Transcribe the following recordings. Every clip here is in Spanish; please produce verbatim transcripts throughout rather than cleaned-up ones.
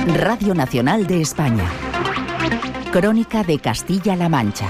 Radio Nacional de España. Crónica de Castilla-La Mancha.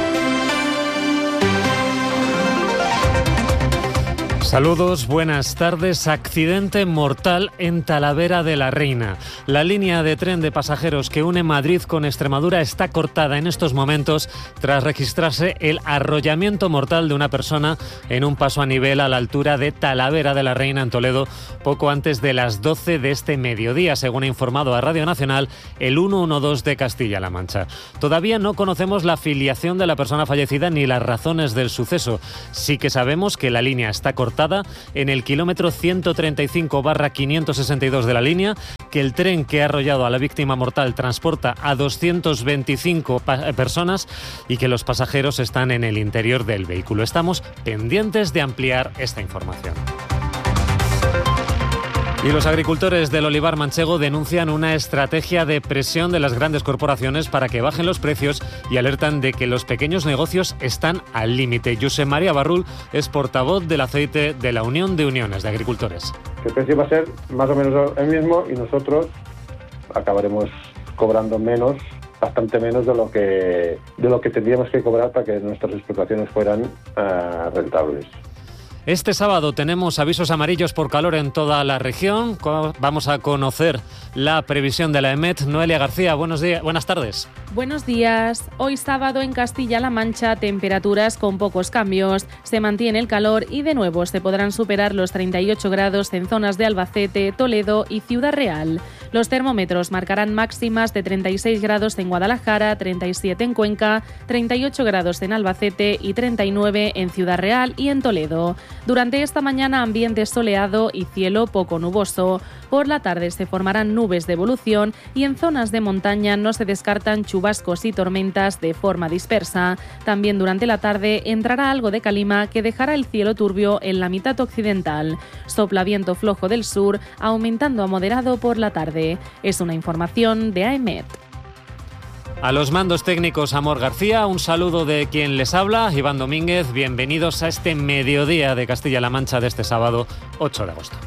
Saludos, buenas tardes. Accidente mortal en Talavera de la Reina. La línea de tren de pasajeros que une Madrid con Extremadura está cortada en estos momentos tras registrarse el arrollamiento mortal de una persona en un paso a nivel a la altura de Talavera de la Reina en Toledo poco antes de las doce de este mediodía, según ha informado a Radio Nacional el ciento doce de Castilla-La Mancha. Todavía no conocemos la filiación de la persona fallecida ni las razones del suceso. Sí que sabemos que la línea está cortada en el kilómetro ciento treinta y cinco barra quinientos sesenta y dos de la línea, que el tren que ha arrollado a la víctima mortal transporta a doscientas veinticinco pa- personas y que los pasajeros están en el interior del vehículo. Estamos pendientes de ampliar esta información. Y los agricultores del olivar manchego denuncian una estrategia de presión de las grandes corporaciones para que bajen los precios y alertan de que los pequeños negocios están al límite. Josep María Barrul es portavoz del aceite de la Unión de Uniones de Agricultores. El precio va a ser más o menos el mismo y nosotros acabaremos cobrando menos, bastante menos de lo que, de lo que tendríamos que cobrar para que nuestras explotaciones fueran uh, rentables. Este sábado tenemos avisos amarillos por calor en toda la región. Vamos a conocer la previsión de la EMET. Noelia García, buenos días, buenas tardes. Buenos días. Hoy sábado en Castilla-La Mancha, temperaturas con pocos cambios. Se mantiene el calor y de nuevo se podrán superar los treinta y ocho grados en zonas de Albacete, Toledo y Ciudad Real. Los termómetros marcarán máximas de treinta y seis grados en Guadalajara, treinta y siete en Cuenca, treinta y ocho grados en Albacete y treinta y nueve en Ciudad Real y en Toledo. Durante esta mañana ambiente soleado y cielo poco nuboso. Por la tarde se formarán nubes de evolución y en zonas de montaña no se descartan chubascos y tormentas de forma dispersa. También durante la tarde entrará algo de calima que dejará el cielo turbio en la mitad occidental. Sopla viento flojo del sur, aumentando a moderado por la tarde. Es una información de AEMET. A los mandos técnicos Amor García, un saludo de quien les habla, Iván Domínguez. Bienvenidos a este mediodía de Castilla-La Mancha de este sábado ocho de agosto.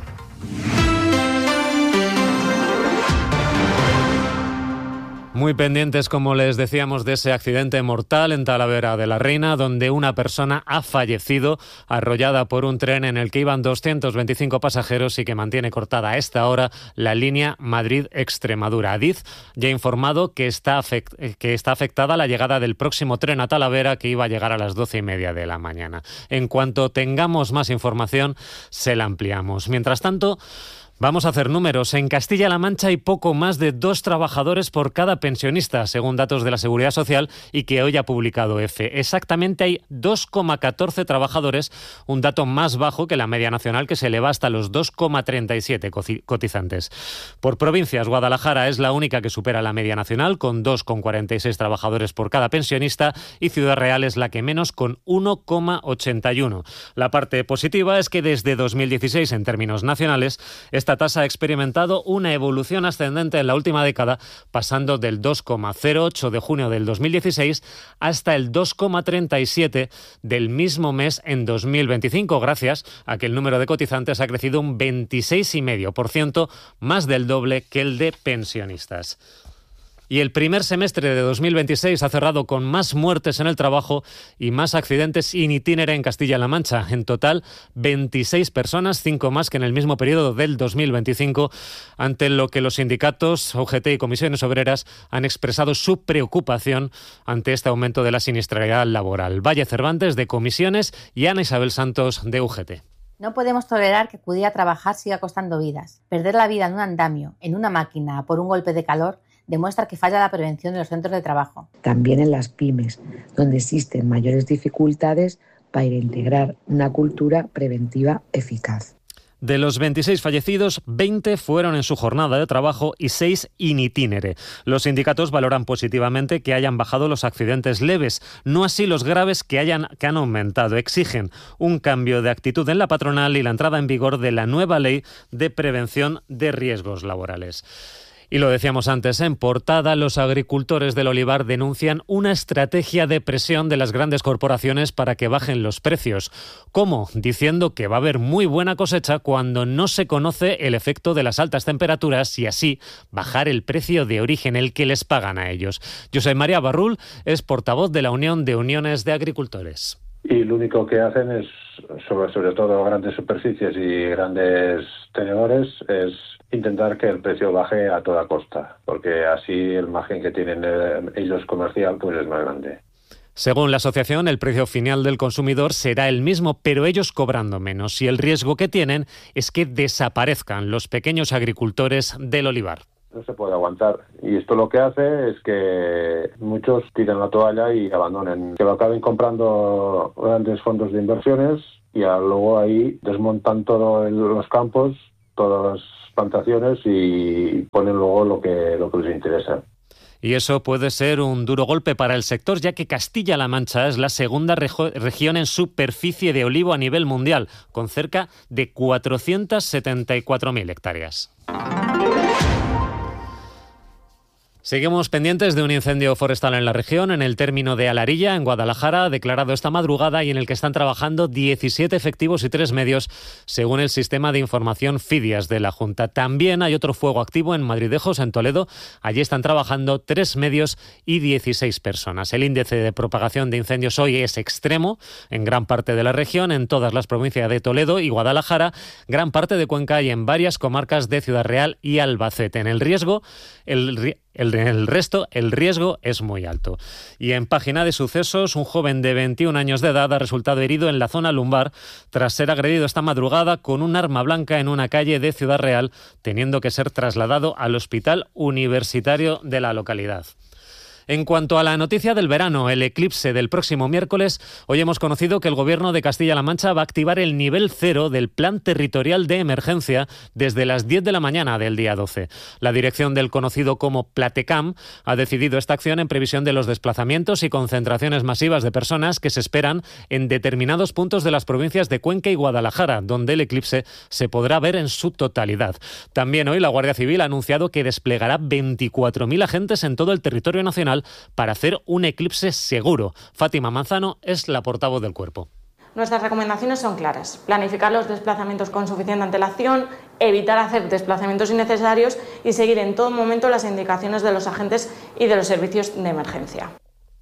Muy pendientes, como les decíamos, de ese accidente mortal en Talavera de la Reina, donde una persona ha fallecido arrollada por un tren en el que iban doscientos veinticinco pasajeros y que mantiene cortada a esta hora la línea Madrid-Extremadura. Adif ya ha informado que está, afect- que está afectada la llegada del próximo tren a Talavera, que iba a llegar a las doce y media de la mañana. En cuanto tengamos más información, se la ampliamos. Mientras tanto, vamos a hacer números. En Castilla-La Mancha hay poco más de dos trabajadores por cada pensionista, según datos de la Seguridad Social y que hoy ha publicado EFE. Exactamente hay dos coma catorce trabajadores, un dato más bajo que la media nacional, que se eleva hasta los dos coma treinta y siete cotizantes. Por provincias, Guadalajara es la única que supera la media nacional, con dos coma cuarenta y seis trabajadores por cada pensionista, y Ciudad Real es la que menos, con uno coma ochenta y uno. La parte positiva es que desde dos mil dieciséis, en términos nacionales, esta Esta tasa ha experimentado una evolución ascendente en la última década, pasando del dos coma cero ocho de junio del dos mil dieciséis hasta el dos coma treinta y siete del mismo mes en dos mil veinticinco, gracias a que el número de cotizantes ha crecido un veintiséis coma cinco por ciento, más del doble que el de pensionistas. Y el primer semestre de dos mil veintiséis ha cerrado con más muertes en el trabajo y más accidentes in itinere en Castilla-La Mancha. En total, veintiséis personas, cinco más que en el mismo periodo del dos mil veinticinco, ante lo que los sindicatos, U G T y comisiones obreras han expresado su preocupación ante este aumento de la siniestralidad laboral. Valle Cervantes, de Comisiones, y Ana Isabel Santos, de U G T. No podemos tolerar que acudir a trabajar siga costando vidas. Perder la vida en un andamio, en una máquina, por un golpe de calor, demuestra que falla la prevención de los centros de trabajo. También en las pymes, donde existen mayores dificultades para integrar una cultura preventiva eficaz. De los veintiséis fallecidos, veinte fueron en su jornada de trabajo y seis in itinere. Los sindicatos valoran positivamente que hayan bajado los accidentes leves, no así los graves que, hayan, que han aumentado. Exigen un cambio de actitud en la patronal y la entrada en vigor de la nueva ley de prevención de riesgos laborales. Y lo decíamos antes, en portada, los agricultores del olivar denuncian una estrategia de presión de las grandes corporaciones para que bajen los precios. ¿Cómo? Diciendo que va a haber muy buena cosecha cuando no se conoce el efecto de las altas temperaturas y así bajar el precio de origen, el que les pagan a ellos. José María Barrul es portavoz de la Unión de Uniones de Agricultores. Y lo único que hacen es, sobre, sobre todo grandes superficies y grandes tenedores, es intentar que el precio baje a toda costa, porque así el margen que tienen ellos comercial pues es más grande. Según la asociación, el precio final del consumidor será el mismo, pero ellos cobrando menos. Y el riesgo que tienen es que desaparezcan los pequeños agricultores del olivar. No se puede aguantar. Y esto lo que hace es que muchos tiren la toalla y abandonen, que lo acaben comprando grandes fondos de inversiones y luego ahí desmontan todos los campos, todas las plantaciones y ponen luego lo que, lo que les interesa. Y eso puede ser un duro golpe para el sector, ya que Castilla-La Mancha es la segunda rejo- región en superficie de olivo a nivel mundial, con cerca de cuatrocientas setenta y cuatro mil hectáreas. Seguimos pendientes de un incendio forestal en la región, en el término de Alarilla, en Guadalajara, declarado esta madrugada y en el que están trabajando diecisiete efectivos y tres medios, según el sistema de información FIDIAS de la Junta. También hay otro fuego activo en Madridejos, en Toledo. Allí están trabajando tres medios y dieciséis personas. El índice de propagación de incendios hoy es extremo en gran parte de la región, en todas las provincias de Toledo y Guadalajara, gran parte de Cuenca y en varias comarcas de Ciudad Real y Albacete. En el riesgo, el El, el resto, el riesgo es muy alto. Y en página de sucesos, un joven de veintiún años de edad ha resultado herido en la zona lumbar tras ser agredido esta madrugada con un arma blanca en una calle de Ciudad Real, teniendo que ser trasladado al hospital universitario de la localidad. En cuanto a la noticia del verano, el eclipse del próximo miércoles, hoy hemos conocido que el Gobierno de Castilla-La Mancha va a activar el nivel cero del Plan Territorial de Emergencia desde las diez de la mañana del día doce. La dirección del conocido como Platecam ha decidido esta acción en previsión de los desplazamientos y concentraciones masivas de personas que se esperan en determinados puntos de las provincias de Cuenca y Guadalajara, donde el eclipse se podrá ver en su totalidad. También hoy la Guardia Civil ha anunciado que desplegará veinticuatro mil agentes en todo el territorio nacional para hacer un eclipse seguro. Fátima Manzano es la portavoz del cuerpo. Nuestras recomendaciones son claras: planificar los desplazamientos con suficiente antelación, evitar hacer desplazamientos innecesarios y seguir en todo momento las indicaciones de los agentes y de los servicios de emergencia.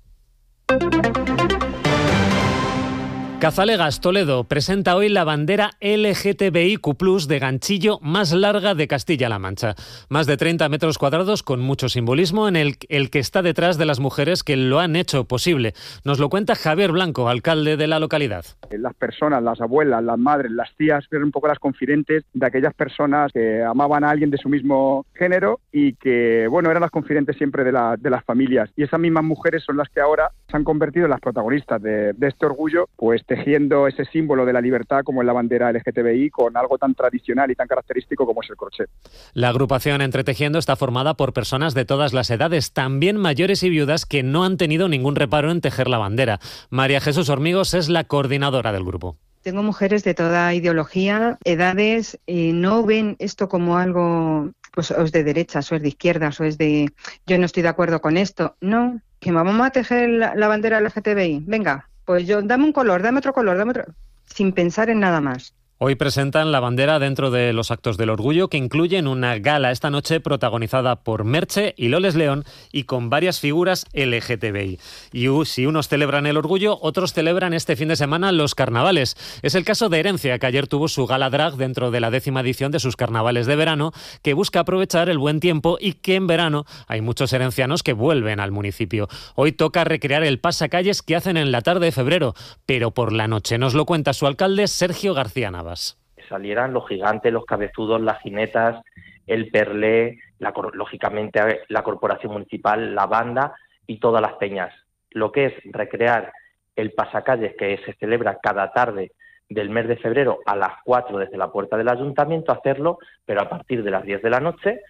Cazalegas, Toledo, presenta hoy la bandera L G T B I Q plus de ganchillo más larga de Castilla-La Mancha. Más de treinta metros cuadrados con mucho simbolismo en el, el que está detrás de las mujeres que lo han hecho posible. Nos lo cuenta Javier Blanco, alcalde de la localidad. Las personas, las abuelas, las madres, las tías, eran un poco las confidentes de aquellas personas que amaban a alguien de su mismo género y que, bueno, eran las confidentes siempre de, la, de las familias. Y esas mismas mujeres son las que ahora se han convertido en las protagonistas de, de este orgullo, pues tejiendo ese símbolo de la libertad como es la bandera L G T B I con algo tan tradicional y tan característico como es el crochet. La agrupación Entretejiendo está formada por personas de todas las edades, también mayores y viudas que no han tenido ningún reparo en tejer la bandera. María Jesús Hormigos es la coordinadora del grupo. Tengo mujeres de toda ideología, edades, y no ven esto como algo, pues o es de derechas, o es de izquierdas, o es de yo no estoy de acuerdo con esto. No, que vamos a tejer la, la bandera L G T B I, venga. Pues yo, dame un color, dame otro color, dame otro... sin pensar en nada más. Hoy presentan la bandera dentro de los actos del orgullo, que incluyen una gala esta noche protagonizada por Merche y Loles León y con varias figuras L G T B I. Y uh, si unos celebran el orgullo, otros celebran este fin de semana los carnavales. Es el caso de Herencia, que ayer tuvo su gala drag dentro de la décima edición de sus carnavales de verano, que busca aprovechar el buen tiempo y que en verano hay muchos herencianos que vuelven al municipio. Hoy toca recrear el pasacalles que hacen en la tarde de febrero, pero por la noche. Nos lo cuenta su alcalde, Sergio García Navas. Salieran los gigantes, los cabezudos, las jinetas, el perlé, la, lógicamente la corporación municipal, la banda y todas las peñas. Lo que es recrear el pasacalles que se celebra cada tarde del mes de febrero a las cuatro desde la puerta del ayuntamiento, hacerlo, pero a partir de las diez de la noche.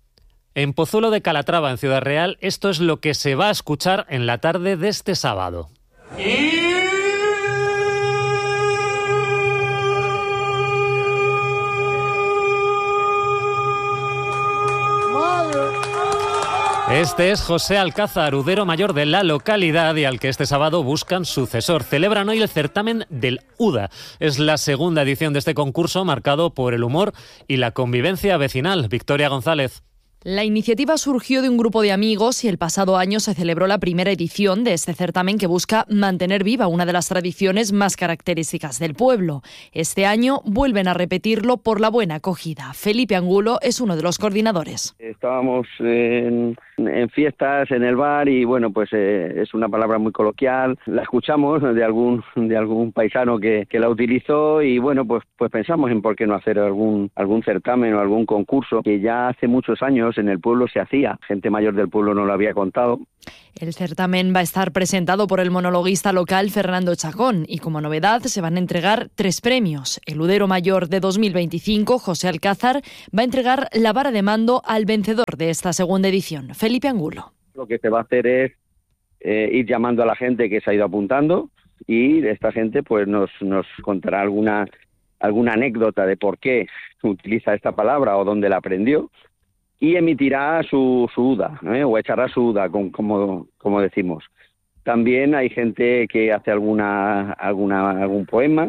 En Pozuelo de Calatrava, en Ciudad Real, esto es lo que se va a escuchar en la tarde de este sábado. Y... Este es José Alcázar, udero mayor de la localidad y al que este sábado buscan sucesor. Celebran hoy el certamen del U D A. Es la segunda edición de este concurso marcado por el humor y la convivencia vecinal. Victoria González. La iniciativa surgió de un grupo de amigos y el pasado año se celebró la primera edición de este certamen que busca mantener viva una de las tradiciones más características del pueblo. Este año vuelven a repetirlo por la buena acogida. Felipe Angulo es uno de los coordinadores. Estábamos en, en fiestas en el bar y bueno, pues eh, es una palabra muy coloquial. La escuchamos de algún de algún paisano que, que la utilizó y bueno, pues pues pensamos en por qué no hacer algún algún certamen o algún concurso que ya hace muchos años en el pueblo se hacía. Gente mayor del pueblo no lo había contado. El certamen va a estar presentado por el monologuista local Fernando Chacón y como novedad se van a entregar tres premios. El udero mayor de dos mil veinticinco, José Alcázar, va a entregar la vara de mando al vencedor de esta segunda edición, Felipe Angulo. Lo que se va a hacer es eh, ir llamando a la gente que se ha ido apuntando y esta gente pues nos, nos contará alguna, alguna anécdota de por qué utiliza esta palabra o dónde la aprendió. Y emitirá su, su U D A, ¿eh? o echará su U D A, con, como, como decimos. También hay gente que hace alguna, alguna algún poema.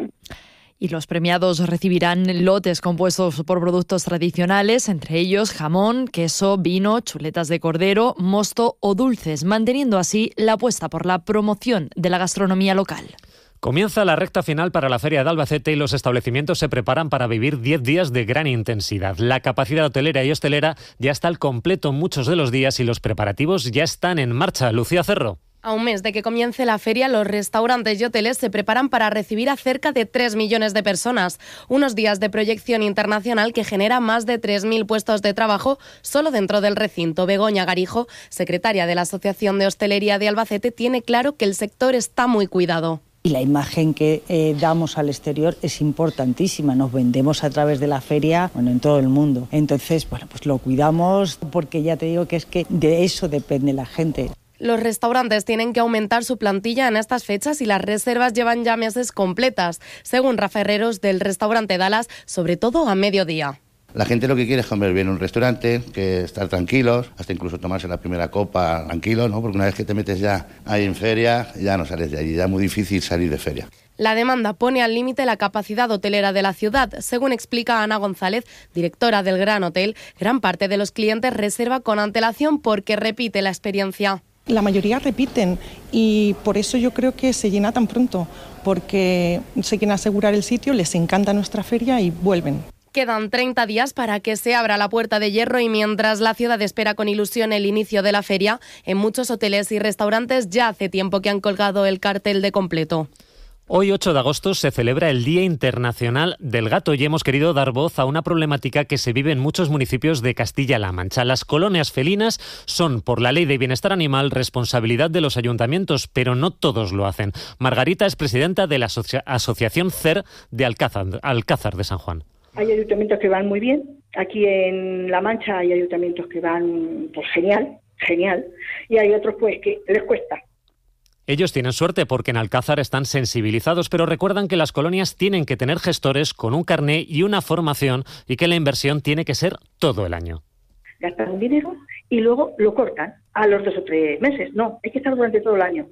Y los premiados recibirán lotes compuestos por productos tradicionales, entre ellos jamón, queso, vino, chuletas de cordero, mosto o dulces, manteniendo así la apuesta por la promoción de la gastronomía local. Comienza la recta final para la Feria de Albacete y los establecimientos se preparan para vivir diez días de gran intensidad. La capacidad hotelera y hostelera ya está al completo muchos de los días y los preparativos ya están en marcha. Lucía Cerro. A un mes de que comience la feria, los restaurantes y hoteles se preparan para recibir a cerca de tres millones de personas. Unos días de proyección internacional que genera más de tres mil puestos de trabajo solo dentro del recinto. Begoña Garijo, secretaria de la Asociación de Hostelería de Albacete, tiene claro que el sector está muy cuidado. Y la imagen que eh, damos al exterior es importantísima. Nos vendemos a través de la feria, bueno, en todo el mundo. Entonces, bueno, pues lo cuidamos porque ya te digo que es que de eso depende la gente. Los restaurantes tienen que aumentar su plantilla en estas fechas y las reservas llevan ya meses completas, según Rafa Herreros del restaurante Dallas, sobre todo a mediodía. La gente lo que quiere es comer bien en un restaurante, que estar tranquilos, hasta incluso tomarse la primera copa tranquilo, ¿no? Porque una vez que te metes ya ahí en feria, ya no sales de allí, ya es muy difícil salir de feria. La demanda pone al límite la capacidad hotelera de la ciudad. Según explica Ana González, directora del Gran Hotel, gran parte de los clientes reserva con antelación porque repite la experiencia. La mayoría repiten y por eso yo creo que se llena tan pronto, porque se quieren asegurar el sitio, les encanta nuestra feria y vuelven. Quedan treinta días para que se abra la Puerta de Hierro y mientras la ciudad espera con ilusión el inicio de la feria, en muchos hoteles y restaurantes ya hace tiempo que han colgado el cartel de completo. Hoy, ocho de agosto, se celebra el Día Internacional del Gato y hemos querido dar voz a una problemática que se vive en muchos municipios de Castilla-La Mancha. Las colonias felinas son, por la Ley de Bienestar Animal, responsabilidad de los ayuntamientos, pero no todos lo hacen. Margarita es presidenta de la asocia- Asociación C E R de Alcázar, Alcázar de San Juan. Hay ayuntamientos que van muy bien. Aquí en La Mancha hay ayuntamientos que van pues genial, genial. Y hay otros pues que les cuesta. Ellos tienen suerte porque en Alcázar están sensibilizados, pero recuerdan que las colonias tienen que tener gestores con un carné y una formación y que la inversión tiene que ser todo el año. Gastan un dinero y luego lo cortan a los dos o tres meses. No, hay que estar durante todo el año.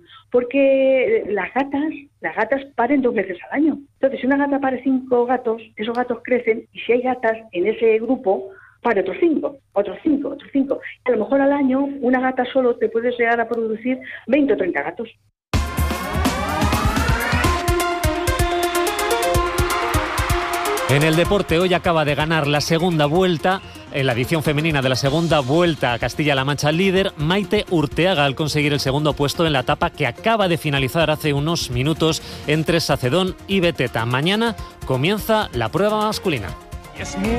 Porque las gatas, las gatas paren dos veces al año. Entonces, si una gata pare cinco gatos, esos gatos crecen y si hay gatas en ese grupo, pare otros cinco, otros cinco, otros cinco. A lo mejor al año una gata solo te puede llegar a producir veinte o treinta gatos. En el deporte, hoy acaba de ganar la segunda vuelta, en la edición femenina de la segunda vuelta a Castilla-La Mancha líder, Maite Urteaga, al conseguir el segundo puesto en la etapa que acaba de finalizar hace unos minutos entre Sacedón y Beteta. Mañana comienza la prueba masculina.